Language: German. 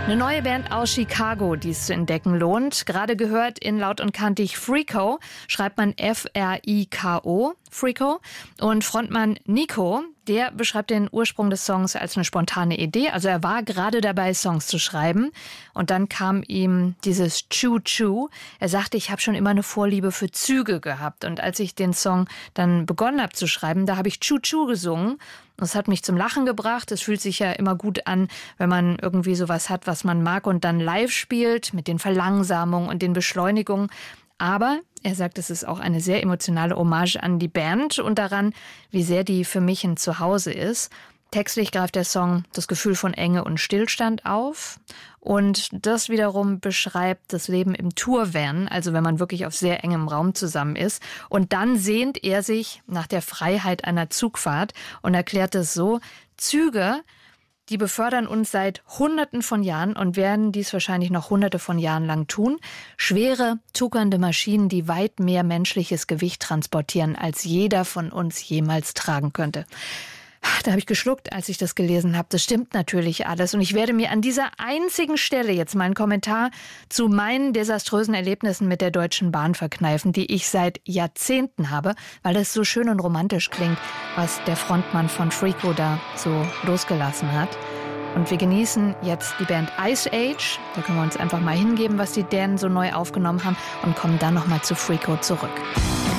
Eine neue Band aus Chicago, die es zu entdecken lohnt. Gerade gehört in Laut und Kantig Freako, schreibt man F-R-I-K-O, Freako. Und Frontmann Nico, der beschreibt den Ursprung des Songs als eine spontane Idee. Also er war gerade dabei, Songs zu schreiben. Und dann kam ihm dieses Choo-Choo. Er sagte, ich habe schon immer eine Vorliebe für Züge gehabt. Und als ich den Song dann begonnen habe zu schreiben, da habe ich Choo-Choo gesungen. Das hat mich zum Lachen gebracht. Es fühlt sich ja immer gut an, wenn man irgendwie sowas hat, was man mag und dann live spielt mit den Verlangsamungen und den Beschleunigungen. Aber er sagt, es ist auch eine sehr emotionale Hommage an die Band und daran, wie sehr die für mich ein Zuhause ist. Textlich greift der Song das Gefühl von Enge und Stillstand auf. Und das wiederum beschreibt das Leben im Tourvan, also wenn man wirklich auf sehr engem Raum zusammen ist. Und dann sehnt er sich nach der Freiheit einer Zugfahrt und erklärt es so: Züge, die befördern uns seit Hunderten von Jahren und werden dies wahrscheinlich noch Hunderte von Jahren lang tun. Schwere, tuckernde Maschinen, die weit mehr menschliches Gewicht transportieren, als jeder von uns jemals tragen könnte. Da habe ich geschluckt, als ich das gelesen habe. Das stimmt natürlich alles. Und ich werde mir an dieser einzigen Stelle jetzt meinen Kommentar zu meinen desaströsen Erlebnissen mit der Deutschen Bahn verkneifen, die ich seit Jahrzehnten habe, weil es so schön und romantisch klingt, was der Frontmann von Freako da so losgelassen hat. Und wir genießen jetzt die Band Ice Age. Da können wir uns einfach mal hingeben, was die Dänen so neu aufgenommen haben, und kommen dann nochmal zu Freako zurück.